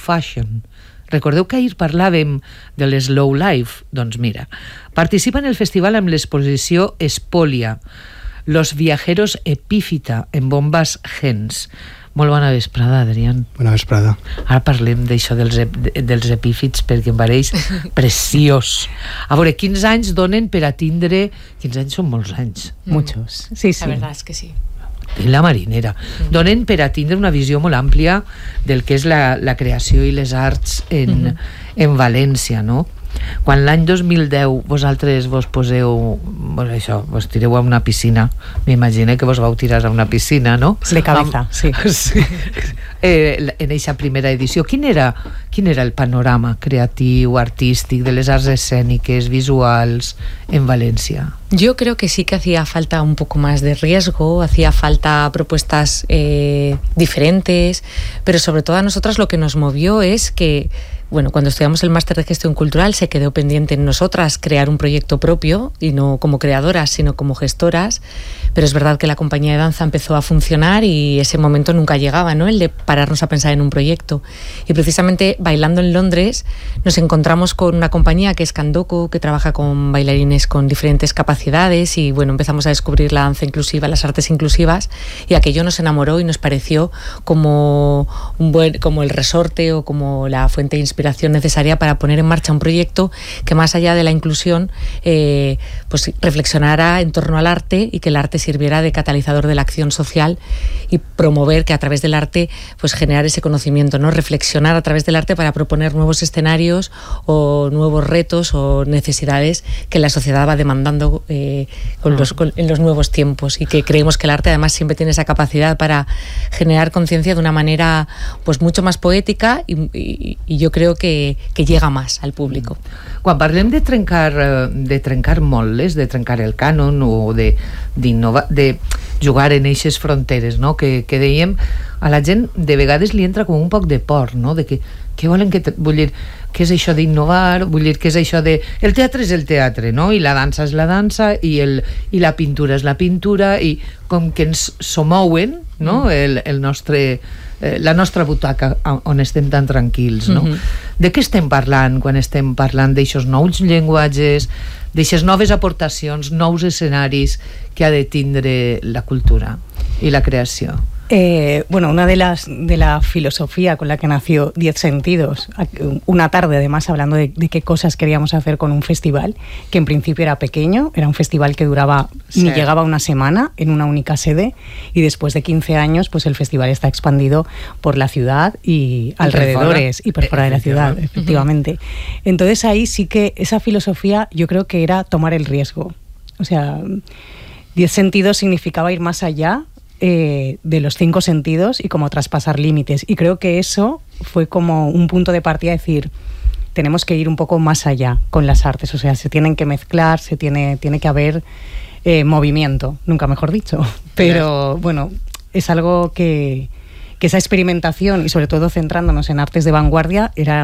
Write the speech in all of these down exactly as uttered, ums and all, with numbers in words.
fashion. Recordeu que ahir parlàvem de l'slow life? Doncs mira, participa en el festival amb l'exposició Espolia, Los viajeros epífita, en bombes gens. Molt bona vesprada, Adrián. Bona vesprada. Ara parlem d'això dels, ep dels epífits perquè em pareix preciós. A veure, quins anys donen per a tindre... quinze anys són molts anys. Mm. Muchos. Sí, sí. La verdad es que sí. En la marinera. Mm. Donen per a tindre una visió molt àmplia del que és la, la creació i les arts en, mm -hmm. en València, no? Quan l'any dos mil deu vosaltres vos poseu, pues això, vos tireu a una piscina, m'imagino que vos vau tirar a una piscina, no? De cabeza, Am sí. sí. Eh, en eixa primera edició, quin era, quin era el panorama creatiu, artístic, de les arts escèniques, visuals, en Valencia? Yo creo que sí que hacía falta un poco más de riesgo, hacía falta propuestas eh, diferentes, pero sobre todo a nosotras lo que nos movió es que, bueno, cuando estudiamos el máster de gestión cultural se quedó pendiente en nosotras crear un proyecto propio, y no como creadoras, sino como gestoras, pero es verdad que la compañía de danza empezó a funcionar y ese momento nunca llegaba, ¿no? El de pararnos a pensar en un proyecto. Y precisamente bailando en Londres nos encontramos con una compañía que es Candoco, que trabaja con bailarines con diferentes capacidades, y bueno, empezamos a descubrir la danza inclusiva, las artes inclusivas, y aquello nos enamoró y nos pareció como, un buen, como el resorte o como la fuente de inspiración necesaria para poner en marcha un proyecto que, más allá de la inclusión, eh, pues reflexionara en torno al arte y que el arte sirviera de catalizador de la acción social y promover que a través del arte pues generar ese conocimiento, ¿no? Reflexionar a través del arte para proponer nuevos escenarios o nuevos retos o necesidades que la sociedad va demandando eh, con los, con, en los nuevos tiempos, y que creemos que el arte además siempre tiene esa capacidad para generar conciencia de una manera pues mucho más poética y, y, y yo creo que, que llega más al público. Quan parlem de trencar, de trencar moldes, de trencar el cànon o de, de jugar en eixes fronteres, no? que, que dèiem, a la gent de vegades li entra com un poc de por, no? De que, què volen que... Vull dir, què és això d'innovar? Vull dir, què és això de... El teatre és el teatre, no? I la dansa és la dansa, i, el, i la pintura és la pintura, i com que ens somouen, no? El, el nostre... la nostra butaca on estem tan tranquils, no? Mm-hmm. De què estem parlant quan estem parlant d'aixos nous llenguatges, d'aixes noves aportacions, nous escenaris que ha de tindre la cultura i la creació? Eh, bueno, una de las de la filosofía con la que nació Diez Sentidos, una tarde además hablando de, de qué cosas queríamos hacer con un festival, que en principio era pequeño, era un festival que duraba, sí. ni llegaba una semana en una única sede, y después de quince años pues el festival está expandido por la ciudad y alrededores y por fuera de la ciudad, efectivamente. Entonces ahí sí que esa filosofía yo creo que era tomar el riesgo. O sea, Diez Sentidos significaba ir más allá Eh, de los cinco sentidos y como traspasar límites, y creo que eso fue como un punto de partida, decir, tenemos que ir un poco más allá con las artes, o sea, se tienen que mezclar, se tiene, tiene que haber eh, movimiento, nunca mejor dicho, pero bueno, es algo que, que esa experimentación, y sobre todo centrándonos en artes de vanguardia, era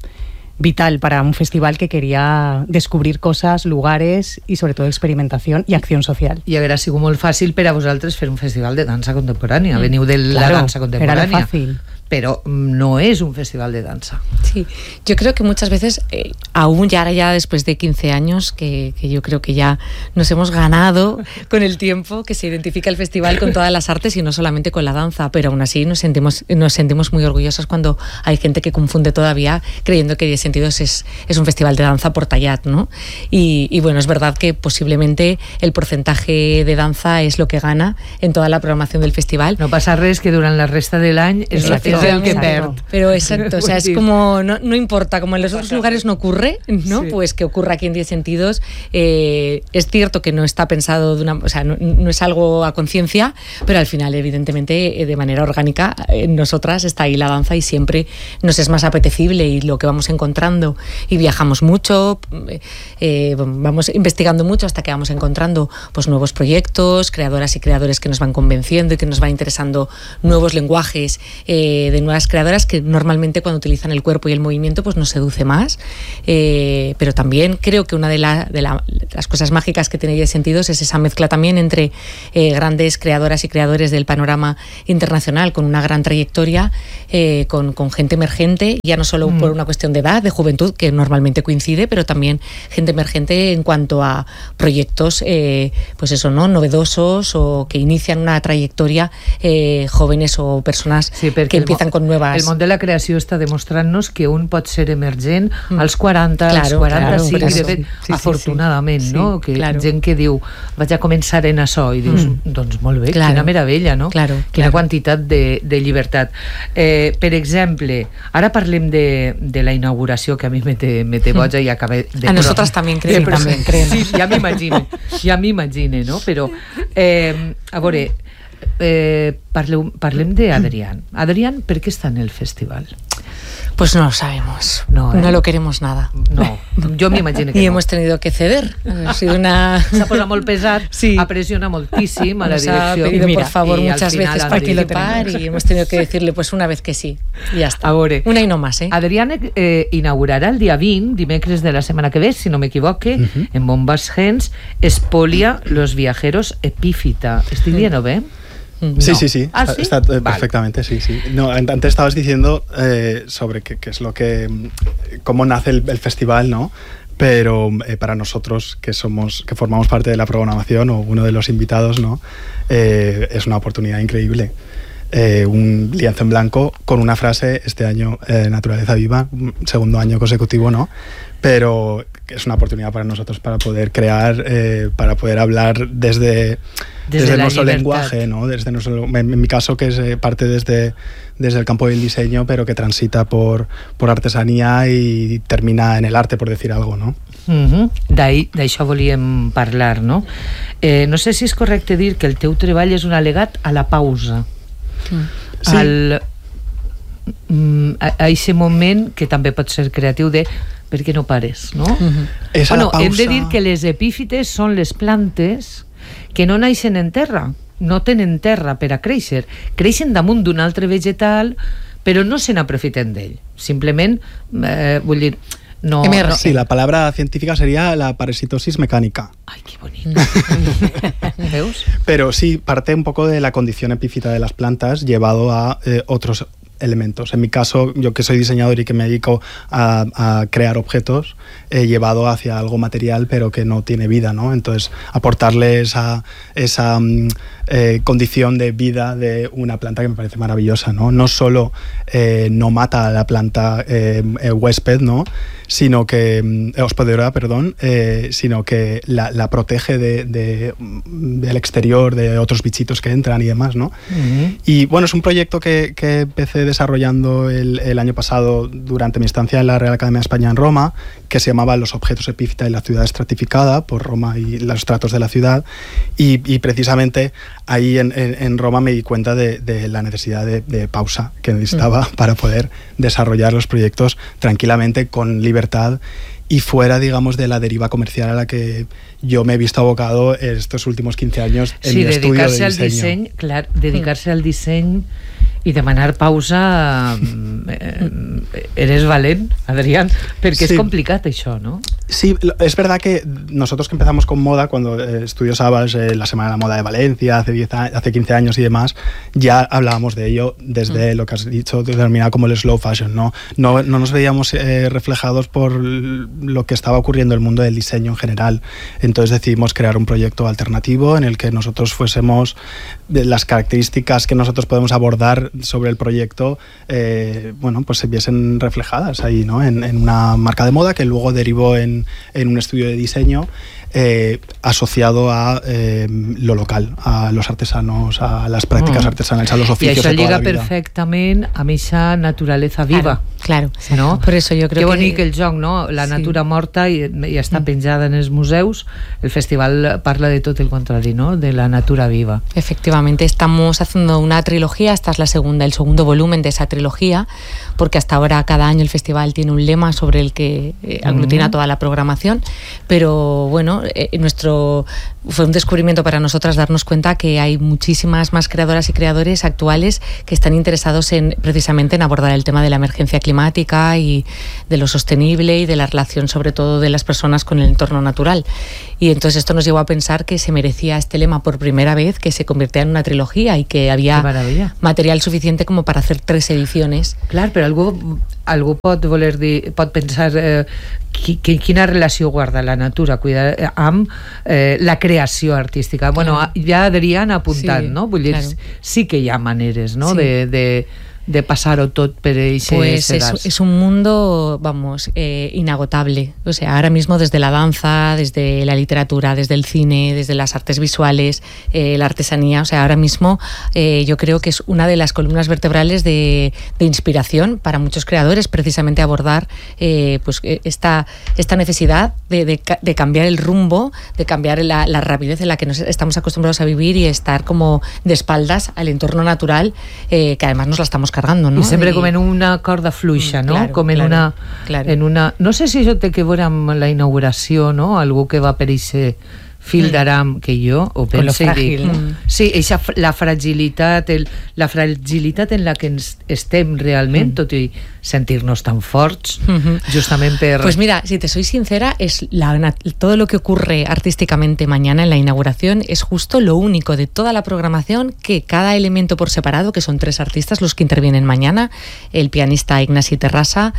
vital para un festival que quería descobrir cosas, lugares y sobre todo experimentación y acción social. I haurà sigut molt fàcil per a vosaltres fer un festival de dansa contemporània. Mm. Veniu de la claro, dansa contemporània. Era fácil. Pero no es un festival de danza. Sí, yo creo que muchas veces, eh, aún ya, ya después de quince años, que, que yo creo que ya nos hemos ganado con el tiempo, que se identifica el festival con todas las artes y no solamente con la danza, pero aún así nos sentimos, nos sentimos muy orgullosas cuando hay gente que confunde todavía creyendo que Diez Sentidos es, es un festival de danza por tallat, ¿no? Y, y bueno, es verdad que posiblemente el porcentaje de danza es lo que gana en toda la programación del festival. No pasa res que durant la resta del año es la es el que perd. Pero exacto, o sea, es como, no, no importa, como en los otros lugares no ocurre, ¿no? Sí. Pues que ocurra aquí en Diez Sentidos. Eh, es cierto que no está pensado de una, o sea, no, no es algo a conciencia, pero al final, evidentemente, de manera orgánica, en nosotras está ahí la danza y siempre nos es más apetecible y lo que vamos encontrando. Y viajamos mucho, eh, vamos investigando mucho hasta que vamos encontrando pues nuevos proyectos, creadoras y creadores que nos van convenciendo y que nos van interesando nuevos lenguajes eh, eh, de nuevas creadoras que normalmente cuando utilizan el cuerpo y el movimiento pues nos seduce más, eh, pero también creo que una de, la, de, la, de las cosas mágicas que tiene diez sentidos es esa mezcla también entre eh, grandes creadoras y creadores del panorama internacional con una gran trayectoria, eh, con, con gente emergente, ya no solo mm. por una cuestión de edad, de juventud, que normalmente coincide, pero también gente emergente en cuanto a proyectos, eh, pues eso, ¿no? Novedosos o que inician una trayectoria, eh, jóvenes o personas sí, que empiezan con nuevas... El món de la creació està demostrant-nos que un pot ser emergent mm. als quaranta, claro, als quaranta-cinc, claro, i de fet, sí, afortunadament, sí, sí. no? Que claro. gent que diu, vaig a començar en això, i dius, mm. doncs molt bé, claro. quina meravella, no? Claro, quina claro. quantitat de, de llibertat. Eh, per exemple, ara parlem de, de la inauguració, que a mi me té, me té boja mm. i acabé de... A nosotras también creemos. Sí, también creemos. Sí, ja m'imagine, ja m'imagine, no? Però, eh, a veure, eh, parleu, parlem d'Adrián. Adrián, ¿per qué está en el festival? Pues no lo sabemos, no, ¿eh? No lo queremos nada. No, yo me imagino que y no. hemos tenido que ceder. Ha sido una... S'ha posat molt pesat, sí. Apresiona moltíssim a la Nos direcció. Ha pedido, Mira, por favor, muchas veces participar y hemos tenido que decirle pues una vez que sí. Y ya está. A veure, una y no más, ¿eh? Adrián eh, inaugurarà el dia vint, dimecres de la setmana que ve, si no m'equivoque, uh-huh. en Bombas Gens, Espolia los viajeros epífita. ¿Estoy bien o bé? No. Sí, sí, sí, ¿Ah, está, sí? está vale. perfectamente, sí, sí. No, antes estabas diciendo eh, sobre qué, qué es lo que, cómo nace el, el festival, ¿no? Pero eh, para nosotros que somos, que formamos parte de la programación o uno de los invitados, ¿no? Eh, es una oportunidad increíble. Eh, un lienzo en blanco con una frase este año, eh, Naturaleza Viva, segundo año consecutivo, ¿no? Pero es una oportunidad para nosotros para poder crear, eh, para poder hablar desde, desde, desde nuestro libertad. lenguaje, ¿no? Desde nuestro, en, en mi caso, que es eh, parte desde, desde el campo del diseño, pero que transita por, por artesanía y termina en el arte, por decir algo, ¿no? Uh-huh. D'això volíem parlar, no? Eh, no sé si és correcte dir que el teu treball és un al·legat a la pausa. Sí. Al, a aquest moment que també pot ser creatiu de per què no pares, no? Uh-huh. Bueno, hem de dir que les epífites són les plantes que no naixen en terra, no tenen terra per a créixer, creixen damunt d'un altre vegetal, però no se n'aprofiten d'ell. Simplement, eh, vull dir, no, no. Sí, la palabra científica sería la parasitosis mecánica. Ay, qué bonito. ¿Veus? Pero sí, parte un poco de la condición epífita de las plantas llevado a eh, otros elementos. En mi caso, yo que soy diseñador y que me dedico a, a crear objetos, he llevado hacia algo material pero que no tiene vida, ¿no? Entonces, aportarle esa, esa eh, condición de vida de una planta que me parece maravillosa, ¿no? No solo eh, no mata a la planta eh, eh, huésped, ¿no? Sino que, eh, hospedera, perdón, eh, sino que la, la protege de, de, del exterior, de otros bichitos que entran y demás, ¿no? Uh-huh. Y bueno, es un proyecto que, que empecé desarrollando el, el año pasado durante mi estancia en la Real Academia de España en Roma, que se llamaba Los objetos epífita y la ciudad estratificada, por Roma y los estratos de la ciudad, y, y precisamente ahí en, en, en Roma me di cuenta de, de la necesidad de, de pausa que necesitaba mm. para poder desarrollar los proyectos tranquilamente, con libertad y fuera, digamos, de la deriva comercial a la que yo me he visto abocado estos últimos quince años en sí, mi estudio de diseño. Al disseny, clar, dedicar-se mm. al disseny i demanar pausa, eh, eres valent, Adrián, perquè sí. és complicat això, ¿no? Sí, es verdad que nosotros que empezamos con moda, cuando eh, estudió Sabas eh, la Semana de la Moda de Valencia, hace, diez, hace quince años y demás, ya hablábamos de ello desde mm. lo que has dicho, determinado como el slow fashion, ¿no? No, no nos veíamos eh, reflejados por lo que estaba ocurriendo en el mundo del diseño en general. Entonces decidimos crear un proyecto alternativo en el que nosotros fuésemos, de las características que nosotros podemos abordar sobre el proyecto, eh, bueno, pues se viesen reflejadas ahí, ¿no? En, en una marca de moda que luego derivó en, en un estudio de diseño eh, asociado a eh, lo local, a los artesanos, a las prácticas mm. artesanales, a los oficios de toda la vida. I això lliga perfectament amb aquesta naturaleza viva. Claro. Claro, no? Por eso yo creo que... que... bonic el joc, no? La sí. natura morta i, i està penjada en els museus. El festival parla de tot el contrari, ¿no? De la natura viva. Efectivamente, estamos haciendo una trilogía, esta es la segunda, el segundo volumen de esa trilogía, porque hasta ahora cada año el festival tiene un lema sobre el que eh, aglutina uh-huh. toda la programación, pero bueno, eh, nuestro fue un descubrimiento para nosotras darnos cuenta que hay muchísimas más creadoras y creadores actuales que están interesados en precisamente en abordar el tema de la emergencia climática y de lo sostenible y de la relación sobre todo de las personas con el entorno natural. Y entonces esto nos llevó a pensar que se merecía este lema por primera vez, que se convirtiera en una trilogía y que había material suficiente como para hacer tres ediciones. Clar, però algú, algú pot voler dir, pot pensar eh, qui, quina relació guarda la natura cuidar, eh, amb eh, la creació artística. Bueno, claro. ja Adrián ha apuntat, sí, no? Vull dir, claro. sí que hi ha maneres, no? Sí. De, de, de pasar-ho tot per ese Pues sedars. es, es un mundo, vamos, eh, inagotable. O sea, ahora mismo desde la danza, desde la literatura, desde el cine, desde las artes visuales, eh, la artesanía, o sea, ahora mismo eh, yo creo que es una de las columnas vertebrales de, de inspiración para muchos creadores, precisamente abordar eh, pues esta, esta necesidad de, de, de cambiar el rumbo, de cambiar la, la rapidez en la que nos estamos acostumbrados a vivir y estar como de espaldas al entorno natural, eh, que además nos la estamos cargando, ¿no? I sempre I... com en una corda fluixa, no? Claro, com en, claro, una, claro. en una... No sé si això té que veure amb la inauguració, no? Algú que va per ese fil d'aram que jo ho penso i dic... Mm. Sí, eixa, la fragilitat, el, la fragilitat en la que ens estem realment, mm. tot i sentir-nos tan forts, mm-hmm. justament per... Pues mira, si te soy sincera, es la, todo lo que ocurre artísticamente mañana en la inauguración es justo lo único de toda la programación que cada elemento por separado, que son tres artistas los que intervienen mañana, el pianista Ignasi Terrassa,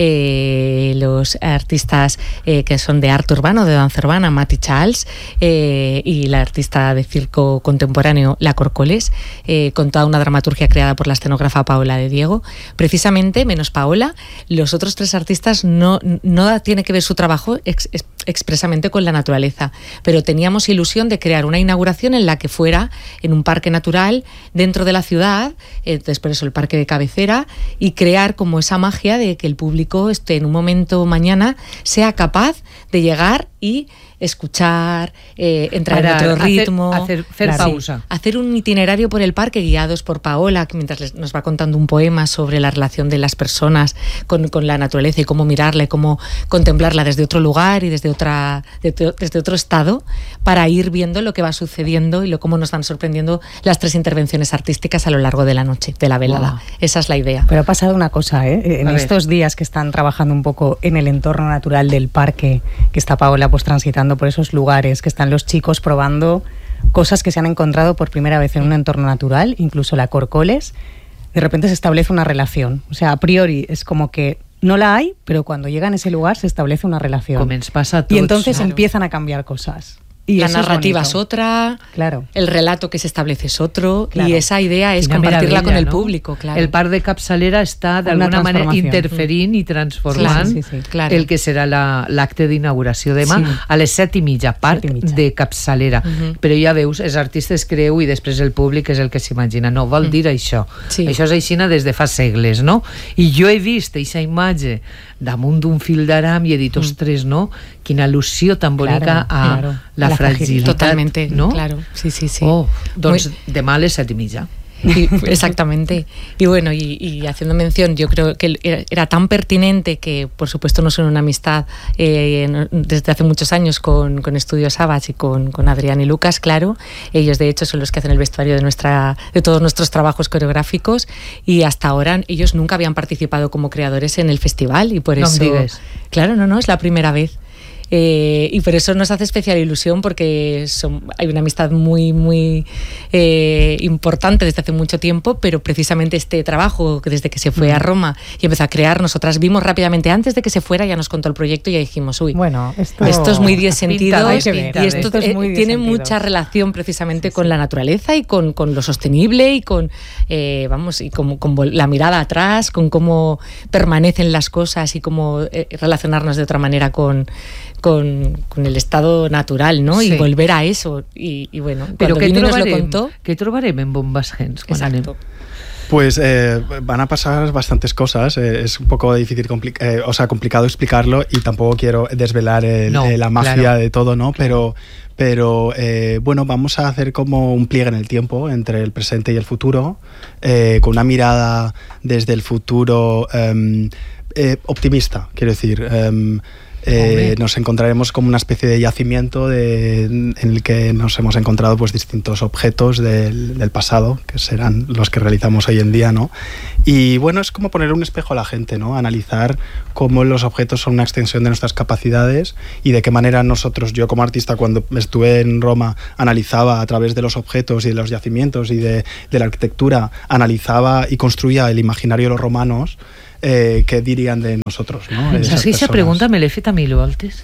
eh, los artistas eh, que son de arte urbano, de danza urbana, Mati Charles, eh, y la artista de circo contemporáneo La Corcoles, eh, con toda una dramaturgia creada por la escenógrafa Paola de Diego. Precisamente, menos Paola, los otros tres artistas no, no tiene que ver su trabajo ex, ex, expresamente con la naturaleza, pero teníamos ilusión de crear una inauguración en la que fuera en un parque natural dentro de la ciudad, entonces por eso el parque de cabecera, y crear como esa magia de que el público esté en un momento mañana sea capaz de llegar y escuchar, eh, entrar Para en otro ritmo, hacer, hacer, hacer claro, pausa. Sí, hacer un itinerario por el parque guiados por Paola, que mientras les, nos va contando un poema sobre la relación de las personas con, con la naturaleza y cómo mirarla y cómo contemplarla desde otro lugar y desde, otra, desde, desde otro estado, para ir viendo lo que va sucediendo y lo, cómo nos van sorprendiendo las tres intervenciones artísticas a lo largo de la noche, de la velada. Wow. Esa es la idea. Pero ha pasado una cosa, ¿eh? En a estos ver. días que están trabajando un poco en el entorno natural del parque, que está Paola pues transitando por esos lugares, que están los chicos probando cosas que se han encontrado por primera vez en un entorno natural, incluso la Corcoles, de repente se establece una relación. O sea, a priori es como que no la hay, pero cuando llegan a ese lugar se establece una relación. Com ens passa a tots. Y entonces claro. empiezan a cambiar cosas. Y la eso narrativa es, es otra, claro. el relato que se establece es otro, claro. y esa idea es Quina compartirla con el ¿no? público, claro. El parc de capçalera està d'alguna manera interferint i transformant sí, sí, sí, claro. el que serà l'acte la, d'inauguració demà sí. a les set i mitja, parc i mitja. de capçalera. Uh-huh. Però ja veus, els artistes creu i després el públic és el que s'imagina. No, vol uh-huh. dir això. Sí. Això és aixina des de fa segles, no? I jo he vist aquesta imatge damunt d'un fil d'aram i he dit, ostres, no? Quina al·lusió tan bonica claro, a claro. la, la fragilitat. Totalmente, ¿no? Claro, sí, sí, sí. Oh, doncs Muy... demà a les set i mitja. Y, exactamente. Y bueno, y, y haciendo mención, yo creo que era, era tan pertinente que, por supuesto, no son una amistad eh, desde hace muchos años con, con Estudio Savage y con, con Adrián y Lucas, claro. Ellos, de hecho, son los que hacen el vestuario de, nuestra, de todos nuestros trabajos coreográficos, y hasta ahora ellos nunca habían participado como creadores en el festival, y por no eso... Claro, no, no, es la primera vez. Eh, y por eso nos hace especial ilusión, porque son, hay una amistad muy muy eh, importante desde hace mucho tiempo, pero precisamente este trabajo, desde que se fue a Roma y empezó a crear, nosotras vimos rápidamente, antes de que se fuera ya nos contó el proyecto y ya dijimos, uy, bueno, esto, esto es muy diez sentidos, y esto, esto es muy eh, tiene mucha relación precisamente sí, con sí. la naturaleza y con, con lo sostenible y con eh, vamos y con, con la mirada atrás, con cómo permanecen las cosas y cómo eh, relacionarnos de otra manera con Con, con el estado natural, ¿no? Sí. Y volver a eso. Y, y bueno, però cuando vino trobarem, nos lo contó... Què trobarem en Bombas Gens? Exacto. Pues eh, van a pasar bastantes cosas. Eh, es un poco difícil, compli- eh, o sea, complicado explicarlo y tampoco quiero desvelar el, no, eh, la magia claro. de todo, ¿no? Pero, pero eh, bueno, vamos a hacer como un pliegue en el tiempo entre el presente y el futuro, eh, con una mirada desde el futuro eh, eh, optimista, quiero decir. Eh, Eh, nos encontraremos como una especie de yacimiento de, en el que nos hemos encontrado pues distintos objetos del, del pasado, que serán los que realizamos hoy en día, ¿no? Y bueno, es como poner un espejo a la gente, ¿no? Analizar cómo los objetos son una extensión de nuestras capacidades y de qué manera nosotros, yo como artista, cuando estuve en Roma, analizaba a través de los objetos y de los yacimientos y de, de la arquitectura, analizaba y construía el imaginario de los romanos. Eh, què dirien de nosotros, no? Saps que aquesta pregunta me l'he fet a mil voltes.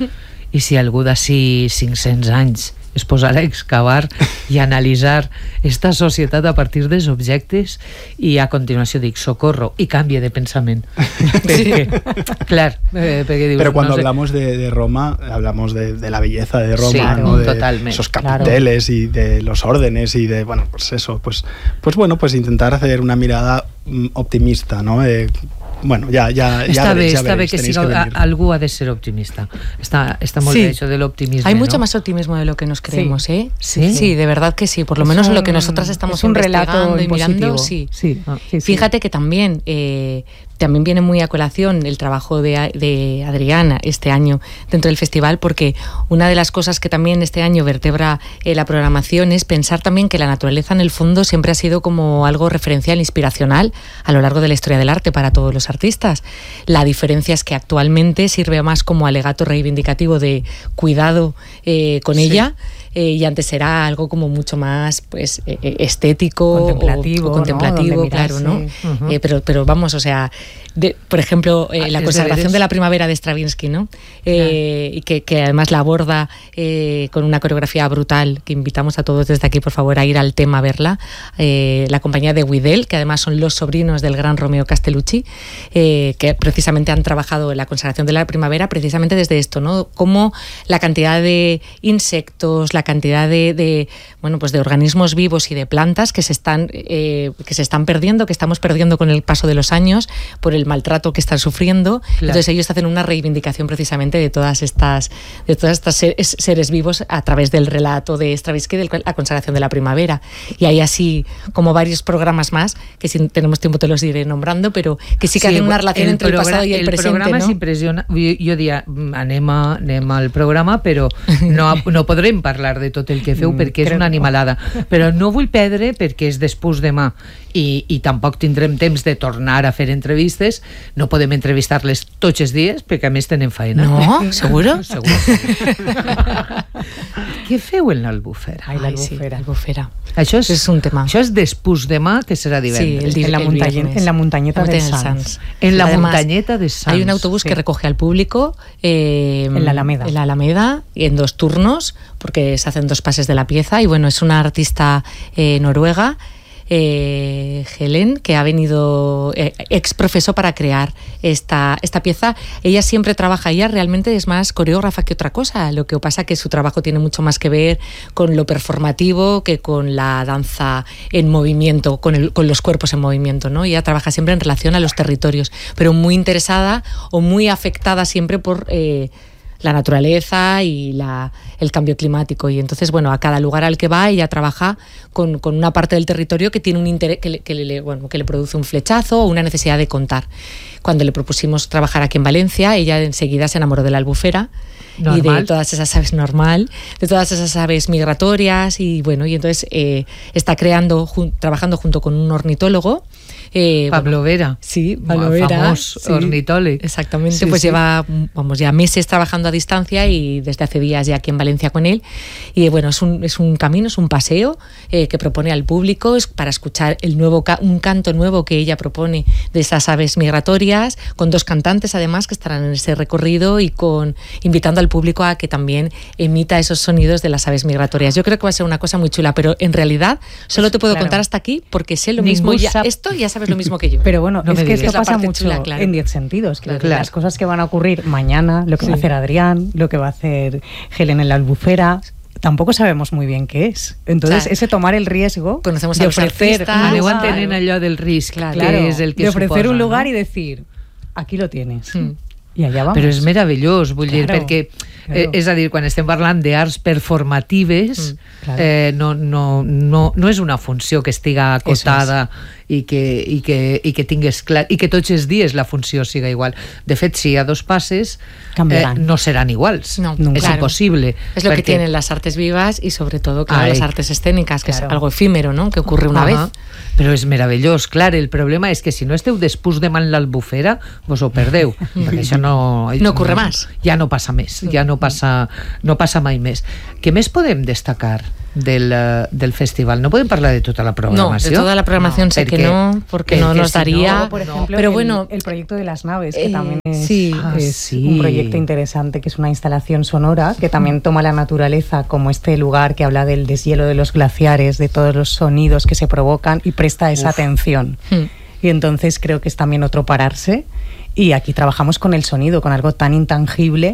I si algú d'ací cinc-cents anys es posarà a excavar i a analitzar esta societat a partir dels objectes i a continuació dic socorro i canvia de pensament. Perquè, clar, eh, perquè dius, pero cuando no sé. hablamos de, de Roma, hablamos de, de la belleza de Roma, sí, ¿no? De totalmente, esos capiteles claro. Y de los órdenes y de, bueno, pues eso, pues, pues bueno, pues intentar hacer una mirada mm, optimista, ¿no? Eh, Bueno, ja, ja, està ja bé, veréis, està ja bé veréis, que si que no, algú ha de ser optimista. Está, está muy sí. bien eso del optimismo. Hay mucho ¿no? más optimismo de lo que nos creemos, sí. ¿eh? ¿Sí? Sí, de verdad que sí. Por lo es menos un, en lo que nosotras estamos es un investigando relato y mirando, sí. sí. Ah, sí, sí. Fíjate que también eh, también viene muy a colación el trabajo de, de Adriana este año dentro del festival, porque una de las cosas que también este año vertebra eh, la programación es pensar también que la naturaleza en el fondo siempre ha sido como algo referencial, inspiracional a lo largo de la historia del arte para todos los artistas. La diferencia es que actualmente sirve más como alegato reivindicativo de cuidado eh, con sí. ella. Eh, y antes era algo como mucho más pues eh, estético contemplativo, o, o contemplativo, ¿no? claro, ¿no? Uh-huh. Eh, pero, pero vamos, o sea, de, por ejemplo, eh, la consagración de la primavera de Stravinsky, ¿no? Eh, yeah. Y que, que además la aborda eh, con una coreografía brutal, que invitamos a todos desde aquí, por favor, a ir al tema a verla. Eh, la compañía de Guidel, que además son los sobrinos del gran Romeo Castellucci, eh, que precisamente han trabajado en la consagración de la primavera precisamente desde esto, ¿no? Cómo la cantidad de insectos, la cantidad de, de bueno pues de organismos vivos y de plantas que se están eh, que se están perdiendo, que estamos perdiendo con el paso de los años por el maltrato que están sufriendo. Claro. Entonces ellos hacen una reivindicación precisamente de todas estas de todas estas seres, seres vivos a través del relato de Stravinsky de la consagración de la primavera. Y hay así como varios programas más que si tenemos tiempo te los iré nombrando, pero que sí que sí, hacen una relación el entre el pasado y el, el presente. El programa ¿no? Es impressionant. Jo, jo diria, anem, a, anem al programa, però no, no podrem parlar de tot el que feu perquè és una animalada, però no vull perdre perquè és després demà i, i tampoc tindrem temps de tornar a fer entrevistes, no podem entrevistar-les tots els dies perquè a més tenen faena. No? Seguro? Seguro. Què feu en l'Albufera? Ai, l'Albufera. Albufera. Això és, és un tema. Això és després demà, que serà divendres. Sí, el, en, la el montañeta, en la montañeta de Sanz. En la Además, montañeta de Sanz. Hay un autobús sí. que recoge al público eh, en la Alameda. En la Alameda, en dos turnos, porque se hacen dos pases de la pieza. Y bueno, es una artista eh, noruega, eh, Helen, que ha venido eh, ex profeso para crear esta, esta pieza. Ella siempre trabaja, ella realmente es más coreógrafa que otra cosa, lo que pasa que su trabajo tiene mucho más que ver con lo performativo que con la danza en movimiento, con, el, con los cuerpos en movimiento, ¿no? Ella trabaja siempre en relación a los territorios, pero muy interesada o muy afectada siempre por... Eh, la naturaleza y la, el cambio climático. Y entonces, bueno, a cada lugar al que va ella trabaja con, con una parte del territorio que tiene un interés, que le, que, le, bueno, que le produce un flechazo o una necesidad de contar. Cuando le propusimos trabajar aquí en Valencia, ella enseguida se enamoró de la Albufera. Normal. Y de todas esas aves normal, de todas esas aves migratorias y bueno, y entonces eh, está creando, jun, trabajando junto con un ornitólogo. Eh, Pablo bueno, Vera. Sí, Pablo Vera. Famós sí, ornitólogo. Exactamente, sí, pues sí. lleva, vamos, ya meses trabajando a distancia y desde hace días ya aquí en Valencia con él. Y bueno, es un, es un camino, es un paseo eh, que propone al público es para escuchar el nuevo ca- un canto nuevo que ella propone de esas aves migratorias, con dos cantantes además que estarán en ese recorrido y con invitando al público a que también emita esos sonidos de las aves migratorias. Yo creo que va a ser una cosa muy chula, pero en realidad solo te puedo claro. contar hasta aquí porque sé lo mismo. Ya, esto ya sabes lo mismo que yo. Pero bueno, no es que esto es pasa mucho chula, claro. en diez sentidos. Que claro. Las cosas que van a ocurrir mañana, lo que sí. va a hacer Adrián, lo que va a hacer Helen en la Albufera, tampoco sabemos muy bien qué es. Entonces, claro. ese tomar el riesgo Conocemos de a los ofrecer... artistas, Aneu claro. entenent allò del risc, Claro. que és el que de ofrecer suposa, un lugar no? y decir, aquí lo tienes. Mm. I allà vamos. Però és meravellós, vull dir, Claro, perquè, claro. eh, és a dir, quan estem parlant d'arts performatives, Mm, claro. eh, no, no, no, no és una funció que estiga acotada i que, i, que, i que tingues clar, i que tots els dies la funció siga igual. De fet, si hi ha dos passes, eh, Canviaran. no seran iguals. No, es claro. imposible. Es lo que perquè- tienen las artes vivas y sobre todo, claro, Ay, las artes escénicas, que claro. es algo efímero, ¿no? Que ocurre una Ajá. vez. Però és meravellós, clar, el problema és que si no esteu despús de man l'Albufera, vos ho perdeu, perquè això no... No ocorre más. Ja no passa més, ja no passa, no passa mai més. Què més podem destacar del, eh, del festival? No podem parlar de tota la No, programació? de toda la programación sé que perquè- no, porque no perquè nos si daría... no, Por no. ejemplo, Pero el, bueno, el proyecto de las naves, que eh, también es, sí. Ah, es sí. un proyecto interesante, que es una instalación sonora que también toma la naturaleza como este lugar que habla del deshielo de los glaciares, de todos los sonidos que se provocan y presta esa Uf. atención. Hmm. Y entonces creo que es también otro pararse. Y aquí trabajamos con el sonido, con algo tan intangible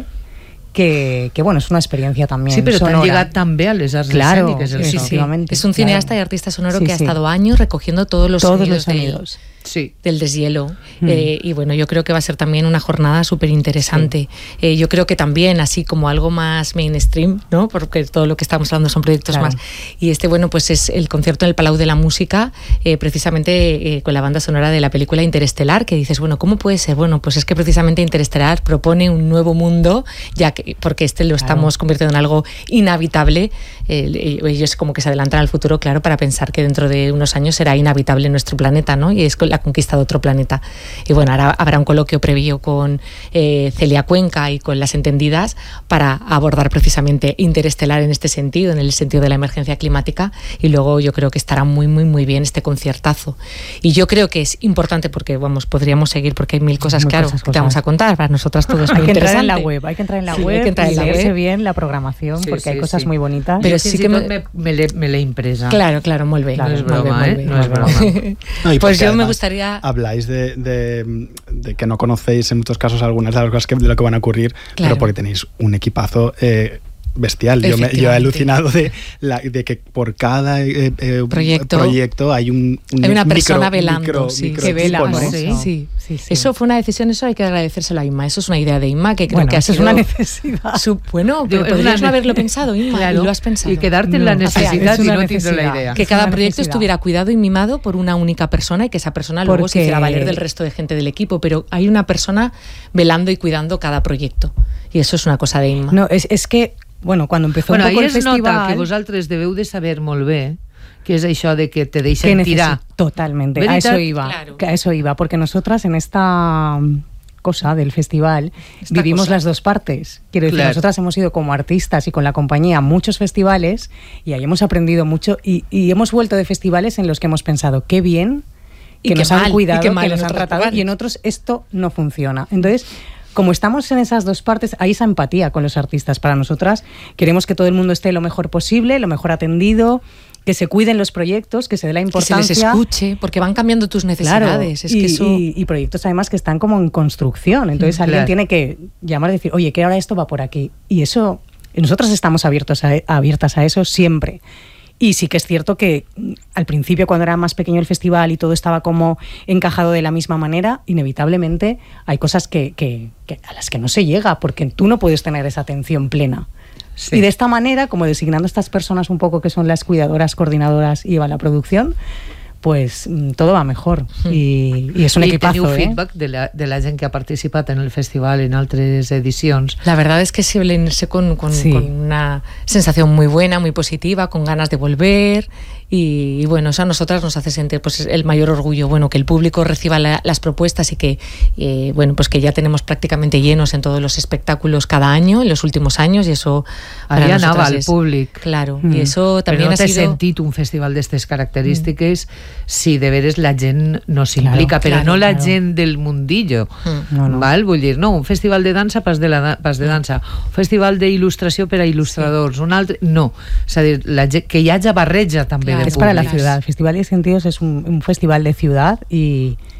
que, que bueno, es una experiencia también Sí, però t'han sonora. llegat també a les arts Claro, escèniques. el sí, so. sí. Efectivamente, Es un cineasta claro. y artista sonoro Sí, que ha sí. estado años recogiendo todos los Todos sonidos, los del- sonidos. Sí. del deshielo. Mm. Eh, y bueno, yo creo que va a ser también una jornada súper interesante. Eh, yo creo que también, así como algo más mainstream, ¿no? Porque todo lo que estamos hablando son proyectos Claro. más. Y este, bueno, pues es el concierto en el Palau de la Música, eh, precisamente eh, con la banda sonora de la película Interestelar, que dices, bueno, ¿cómo puede ser? Bueno, pues es que precisamente Interestelar propone un nuevo mundo, ya que porque este lo Claro. estamos convirtiendo en algo inhabitable. Eh, ellos como que se adelantan al futuro, claro, para pensar que dentro de unos años será inhabitable nuestro planeta, ¿no? Y es con la conquista de otro planeta. Y bueno, ahora habrá un coloquio previo con eh, Celia Cuenca y con las entendidas para abordar precisamente Interestelar en este sentido, en el sentido de la emergencia climática, y luego yo creo que estará muy, muy, muy bien este conciertazo. Y yo creo que es importante porque, vamos, podríamos seguir porque hay mil cosas, Muy claro, cosas, que te vamos cosas. a contar. Para nosotras todo es muy Hay que entrar interesante. en la web, hay que entrar en la Sí, web hay que entrar y en la leerse web. bien la programación, Sí, porque sí, hay cosas sí. muy bonitas. Pero Pero sí sí que que me- me, me l'he me l'he impresa. Claro, claro, muy bien. No es muy bien, broma, muy ¿eh? bien. No es broma. No, y Pues porque yo me además gustaría... Habláis de, de, de que no conocéis en muchos casos algunas de las cosas que, de lo que van a ocurrir, Claro. pero porque tenéis un equipazo eh, bestial. Yo, me, yo he Efectivamente. alucinado de, la, de que por cada eh, eh, Proyecto. proyecto hay un, un Hay una micro- persona velando, micro- sí, micro que vela equipo, por ¿no? eso. Sí. Sí. Sí, sí. Eso fue una decisión, eso hay que agradecérselo a Inma. Eso es una idea de Inma que creo Bueno, que ha eso es sido una necesidad. su- bueno, Yo- pero es podrías una no ne- haberlo pensado, Inma, Claro. y lo has pensado. Y quedarte en la No, o sea, necesidad es y una no tienes la necesidad. idea. Que Es cada una proyecto necesidad. estuviera cuidado y mimado por una única persona y que esa persona luego se Porque- hiciera valer del resto de gente del equipo, pero hay una persona velando y cuidando cada proyecto. Y eso es una cosa de Inma. No, es, es que, bueno, cuando empezó Bueno, un poco ahí el es nota festival... que vosaltres deveu de saber molt bé que és això de que te que deixen tirar. necesi- Totalmente, ¿Veritat? a eso iba. Claro. Que a eso iba, porque nosotras en esta mm, cosa del festival Esta vivimos cosa. las dos partes. Quiero decir, Claro. nosotras hemos ido como artistas y con la compañía a muchos festivales y ahí hemos aprendido mucho y, y hemos vuelto de festivales en los que hemos pensado, qué bien Y que qué nos mal, han y cuidado, qué mal que en nos han otros tratado, lugares. y en otros esto no funciona. Entonces, como estamos en esas dos partes, hay esa empatía con los artistas. Para nosotras queremos que todo el mundo esté lo mejor posible, lo mejor atendido, que se cuiden los proyectos, que se dé la Que se importancia. les escuche, porque van cambiando tus Claro, necesidades. Es y, que eso... y- y proyectos además que están como en construcción. Entonces Mm, alguien claro. tiene que llamar y decir, oye, que ahora esto va por aquí. Y eso, y nosotros estamos abiertos a, abiertas a eso siempre. Y sí que es cierto que mm, al principio, cuando era más pequeño el festival y todo estaba como encajado de la misma manera, inevitablemente hay cosas que, que- que a las que no se llega, porque tú no puedes tener esa atención plena. Sí. Y de esta manera, como designando a estas personas un poco que son las cuidadoras, coordinadoras y llevan la producción, pues mm, todo va mejor. Y, y es un I equipazo, teniu ¿eh? feedback de la, de la gent que ha participat en el festival en altres edicions. La verdad es que se suelen irse con, con, Sí. con una sensación muy buena, muy positiva, con ganas de volver. Y, y bueno, eso a nosotras nos hace sentir pues el mayor orgullo, bueno, que el público reciba la- las propuestas y que eh, bueno, pues que ya tenemos prácticamente llenos en todos los espectáculos cada año, en los últimos años, y eso para Allà nosotras anava el es- públic. Claro, Mm. y eso Però también no ha t'he sido... sentit un festival d'aquestes característiques si de veres la gent no s'implica, Claro, però claro, no la claro. gent del mundillo. Mm. No, no. Val? Vull dir, no, un festival de dansa pas de, la, da- pas de dansa, un festival d'il·lustració per a il·lustradors, un altre... No, és a dir, la gent, que hi hagi barreja també Claro. de Es para la públics. ciudad. El Festival de Sentidos es un, un festival de ciudad y,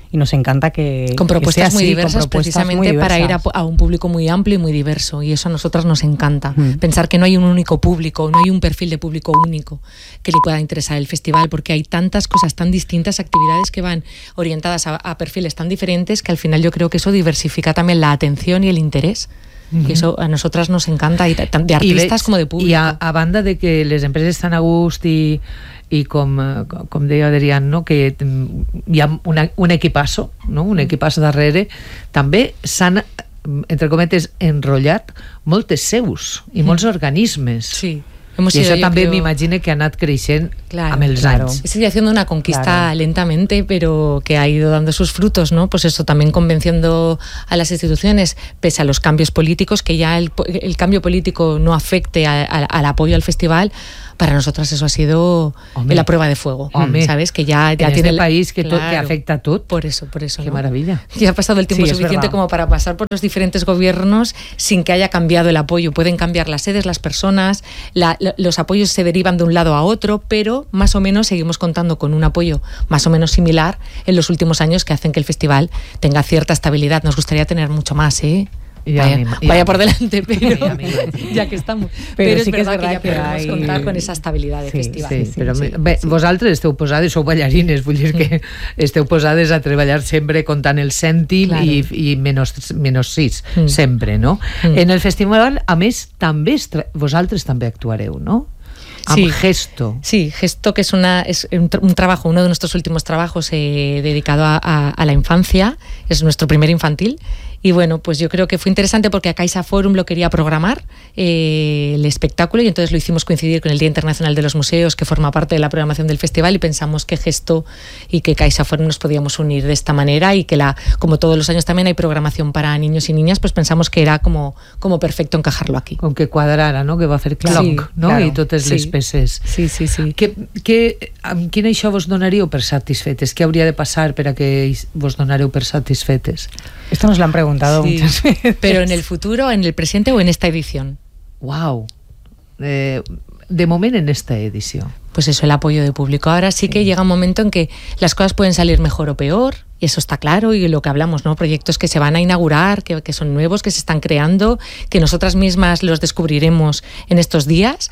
y nos encanta que con propuestas que sea muy así, diversas, con propuestas precisamente muy diversas. para ir a, a un público muy amplio y muy diverso, y eso a nosotras nos encanta. Mm. Pensar que no hay un único público, no hay un perfil de público único que le pueda interesar el festival, porque hay tantas cosas tan distintas, actividades que van orientadas a, a perfiles tan diferentes, que al final yo creo que eso diversifica también la atención y el interés. Uh-huh. I això a nosaltres nos encanta, i tant d'artistes com de públic. I a, a banda de que les empreses estan a gust i, i com, com deia Adrián, no? Que hi ha una, un equipasso, no? Un equipasso darrere, també s'han, entre cometes, enrotllat moltes seus i molts organismes. Sí. Hemos y eso también creo... me imagino que ha anat creixent claro, amb els claro. anys. Es ir haciendo una conquista claro. lentamente, pero que ha ido dando sus frutos, ¿no? Pues eso, también convenciendo a las instituciones, pese a los cambios políticos, que ya el, el cambio político no afecte a, a, al apoyo al festival. Para nosotras eso ha sido Hombre. la prueba de fuego, Hombre. ¿sabes? Que ya, ya en tiene este el país que, claro. to, que afecta a todo. Por eso, por eso. Qué ¿no? maravilla. Ya ha pasado el tiempo sí, suficiente como para pasar por los diferentes gobiernos sin que haya cambiado el apoyo. Pueden cambiar las sedes, las personas, la, la, los apoyos se derivan de un lado a otro, pero más o menos seguimos contando con un apoyo más o menos similar en los últimos años que hacen que el festival tenga cierta estabilidad. Nos gustaría tener mucho más, ¿eh? Ya vaya, me, ya vaya por delante, pero ya, ya que estamos. Pero, pero sí es que verdad es verdad que ya que podemos hay... contar con esa estabilidad de sí, festival. Sí, sí, però sí, bé, sí. vosaltres esteu posades, sou ballarines, vull dir que esteu posades a treballar sempre comptant el cèntim claro. i, i menys, menys sis, mm. sempre, no? Mm. En el festival, a més, també vosaltres també actuareu, no? Sí, Gesto. Sí, Gesto, que es, una, es un, un trabajo, uno de nuestros últimos trabajos eh, dedicado a, a, a la infancia, es nuestro primer infantil. Y bueno, pues yo creo que fue interesante porque a Caixa Forum lo quería programar, eh, el espectáculo, y entonces lo hicimos coincidir con el Día Internacional de los Museos, que forma parte de la programación del festival, y pensamos que Gesto y que Caixa Forum nos podíamos unir de esta manera, y que la, como todos los años también hay programación para niños y niñas, pues pensamos que era como, como perfecto encajarlo aquí. Com que quadrara, no? Que va fer cloc, sí, no? Claro, I totes sí. les peces. Sí, sí, sí. Que, que, amb quin això vos donaríeu per satisfetes? Què hauria de passar per a que vos donareu per satisfetes? Esto nos lo han preguntado sí, muchas veces. Pero en el futuro, en el presente o en esta edición. Wow. Eh, de moment en esta edición. Pues eso, el apoyo de público. Ahora sí, sí que llega un momento en que las cosas pueden salir mejor o peor, y eso está claro, y lo que hablamos, ¿no? Proyectos que se van a inaugurar, que, que son nuevos, que se están creando, que nosotras mismas los descubriremos en estos días.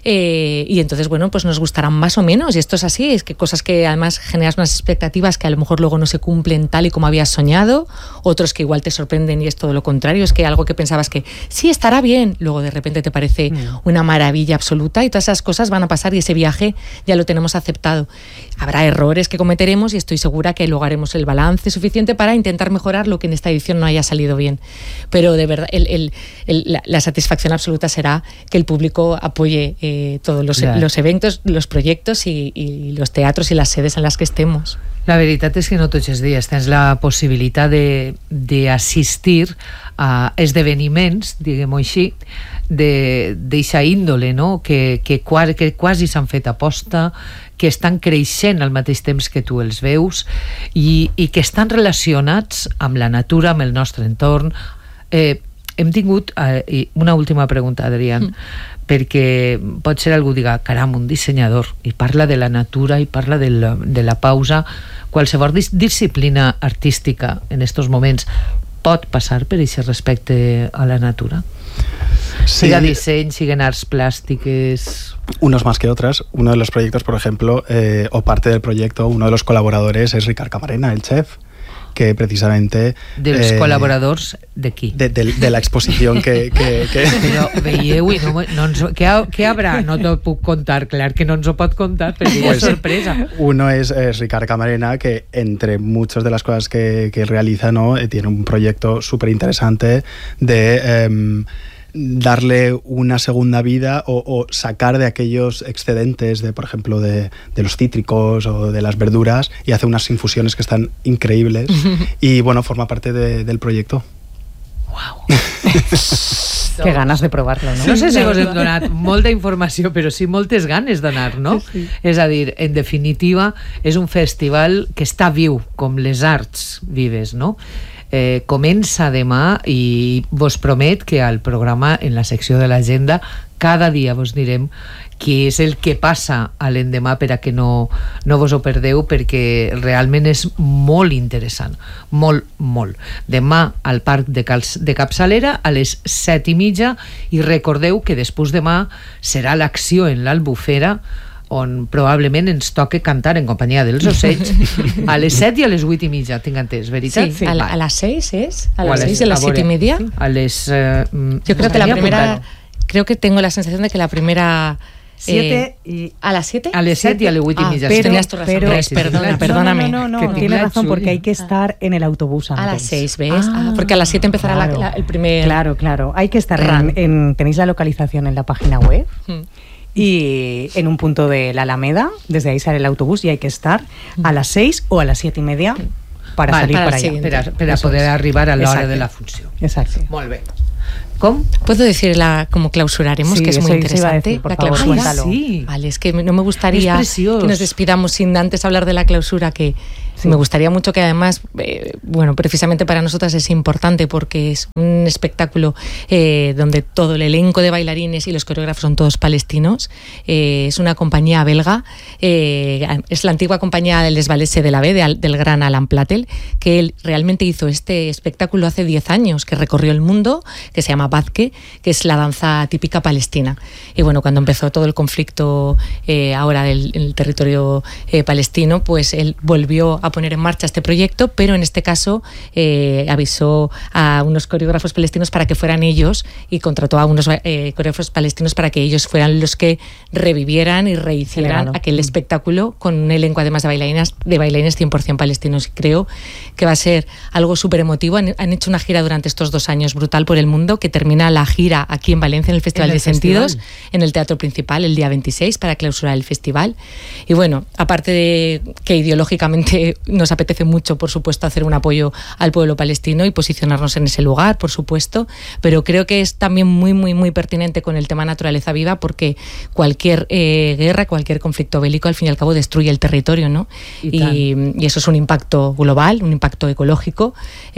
Eh, y entonces, bueno, pues nos gustarán más o menos, y esto es así, es que cosas que además generas unas expectativas que a lo mejor luego no se cumplen tal y como habías soñado, otros que igual te sorprenden y es todo lo contrario, es que algo que pensabas que sí, estará bien, luego de repente te parece mm. una maravilla absoluta, y todas esas cosas van a pasar, y ese viaje ya lo tenemos aceptado. Habrá errores que cometeremos, y estoy segura que luego haremos el balance suficiente para intentar mejorar lo que en esta edición no haya salido bien, pero de verdad el, el, el, la, la satisfacción absoluta será que el público apoye eh, todos los, claro. los eventos, los proyectos y, y los teatros y las sedes en las que estemos. La veritat és que no tots els dies tens la possibilitat d'assistir a esdeveniments, diguem-ho així, d'eixa índole, no? que, que, quasi, que quasi s'han fet aposta, que estan creixent al mateix temps que tu els veus, i, i que estan relacionats amb la natura, amb el nostre entorn. Eh, hem tingut eh, una última pregunta, Adrián, mm. perquè pot ser algú diga, caram, un dissenyador, i parla de la natura i parla de la, de la pausa. Qualsevol dis disciplina artística en estos moments pot passar per aquest respecte a la natura? Sí. Siga disseny, siguen arts plásticas. Unos más que otras. Uno de los proyectos, por ejemplo, eh, o parte del proyecto, uno de los colaboradores es Ricard Camarena, el chef, que precisamente... Dels eh, col·laboradors d'aquí. De, de, de la exposición que... que, que... Però veieu, i no, no ens, què, què habrà? No t'ho puc contar, clar que no ens ho pot contar, perquè pues, és sorpresa. Uno es, es Ricard Camarena, que entre muchas de las cosas que, que realiza, ¿no? Eh, tiene un proyecto súper interesante de... Eh, darle una segunda vida o, o sacar de aquellos excedentes de, por ejemplo, de, de los cítricos o de las verduras, y hace unas infusiones que están increíbles y bueno, forma parte de, del proyecto. Wow. Qué ganas de provarlo, no? No sé si vos hem donat molta informació, però sí moltes ganes d'anar, no? Sí. És a dir, en definitiva, és un festival que està viu, com les arts vives, no? Eh, comença demà, i vos promet que al programa, en la secció de l'agenda, cada dia vos direm què és el que passa a l'endemà per a que no, no vos ho perdeu, perquè realment és molt interessant, molt, molt. Demà al Parc de, Cal- de Capçalera a les set i mitja, i recordeu que després demà serà l'acció en l'Albufera, on probablement ens toque cantar en companyia dels ocells a les set i a les vuit i mitja, tinc entès, veritat? Sí, a, la, a las seis es, a O las seis y a las siete y media. A les... eh, Yo creo que la primera, creo que tengo la sensación de que la primera... Siete eh, y... ¿A las siete? A les set i a les vuit i Ah, mitja. pero- sí. tenías tu razón, pero- Grace, perdona, no, perdóname. No, no, Que no, tinc tiene la razón, porque Xuli. hay que estar en el autobús antes. A las seis, ¿ves? Ah, Ah, porque a las siete empezará la- claro. la- el primer... Claro, claro. Hay que estar Run. en, en- tenéis la localización en la página web Hmm. y en un punto de la Alameda, desde ahí sale el autobús y hay que estar a las seis o a las siete y media para Val, salir para para, el allá. siguiente. Per a, per a Eso poder es. arribar a l'hora Exacte. de la funció. Exacto. Molt bé. Com? ¿Puedo decir la, cómo clausuraremos? Sí, que es muy eso- eso iba a interesante. decir, por la favor, clausura. cuéntalo. Sí. Vale, es que no me gustaría Es precioso. que nos despidamos sin antes hablar de la clausura, que Sí. me gustaría mucho que además, eh, bueno, precisamente para nosotras es importante porque es un espectáculo eh, donde todo el elenco de bailarines y los coreógrafos son todos palestinos. Eh, es una compañía belga, eh, es la antigua compañía del Desvalese de la B, de Al- del gran Alan Platel, que él realmente hizo este espectáculo hace diez años, que recorrió el mundo, que se llama Bazke, que es la danza típica palestina. Y bueno, cuando empezó todo el conflicto eh, ahora del el territorio eh, palestino, pues él volvió a poner en marcha este proyecto, pero en este caso eh, avisó a unos coreógrafos palestinos para que fueran ellos, y contrató a unos eh, coreógrafos palestinos para que ellos fueran los que revivieran y rehicieran Celebrado. aquel espectáculo con un elenco además de bailarines, de bailarines cien por ciento palestinos. Creo que va a ser algo súper emotivo. Han, han hecho una gira durante estos dos años brutal por el mundo, que termina la gira aquí en Valencia en el Festival En el de Sentidos, festival. en el Teatro Principal el día veintiséis para clausurar el festival. Y bueno, aparte de que ideológicamente nos apetece mucho, por supuesto, hacer un apoyo al pueblo palestino y posicionarnos en ese lugar, por supuesto, pero creo que es también muy, muy, muy pertinente con el tema naturaleza viva, porque cualquier eh, guerra, cualquier conflicto bélico, al fin y al cabo destruye el territorio, ¿no? Y Y, y eso es un impacto global, un impacto ecológico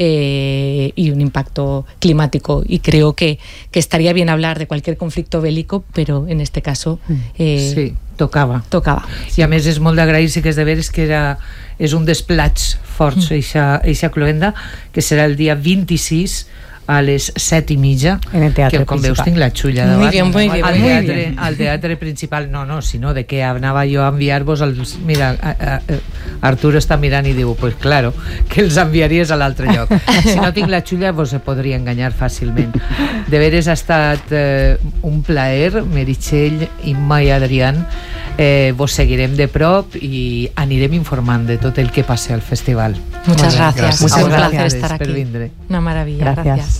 eh, y un impacto climático. Y creo que, que estaría bien hablar de cualquier conflicto bélico, pero en este caso eh, Sí, tocava. tocaba. I a més és molt d'agrair, sí que és de veres que era, és un desplatx fort, mm. eixa, eixa cloenda, que serà el dia vint-i-sis a les set i mitja, En el teatre que com veus principal. tinc la xulla Muy davant. bien, muy bien, al, muy teatre, bien. al teatre principal, no, no, sinó de que anava jo a enviar-vos els... Mira, a, a, a, Arturo està mirant i diu, pues claro, que els enviaries a l'altre lloc. Si no tinc la xulla vos se podria enganyar fàcilment. De veres ha estat eh, un plaer, Meritxell, Imma i Adrián. Eh, vos seguirem de prop i anirem informant de tot el que passe al festival. Muchas Molt bé. gracias. Muchas Ha sido un gracias placer estar per aquí. vindre. Una maravilla. Gracias. gracias.